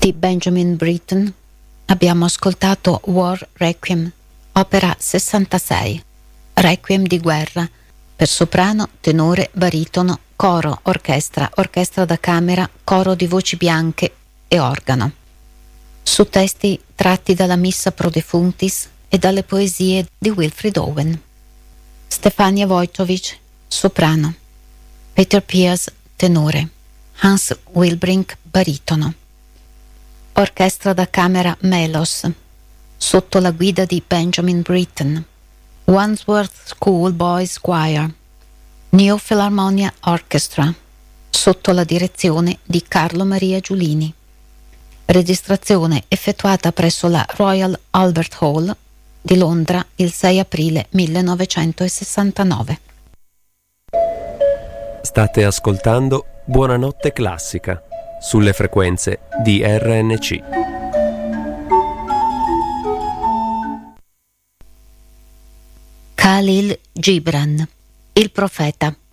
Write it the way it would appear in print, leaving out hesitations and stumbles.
di Benjamin Britten abbiamo ascoltato War Requiem, opera 66, Requiem di guerra, per soprano, tenore, baritono, coro, orchestra, orchestra da camera, coro di voci bianche e organo. Su testi tratti dalla Missa pro defunctis e dalle poesie di Wilfrid Owen. Stefania Wojtowicz, soprano. Peter Pierce, tenore. Hans Wilbrink, baritono. Orchestra da camera Melos, sotto la guida di Benjamin Britten. Wandsworth School Boys Choir, New Philharmonia Orchestra, sotto la direzione di Carlo Maria Giulini. Registrazione effettuata presso la Royal Albert Hall di Londra il 6 aprile 1969. State ascoltando Buonanotte Classica sulle frequenze di RNC. Khalil Gibran, il profeta.